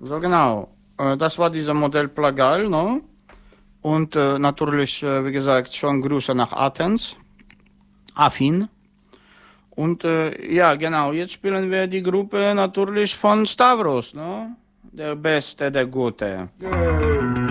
So genau. Das war dieser Modell Plagal, ne? Und natürlich, wie gesagt, schon Grüße nach Athens, Athen. Und ja, genau, jetzt spielen wir die Gruppe natürlich von Stavros, ne? Der Beste, der Gute.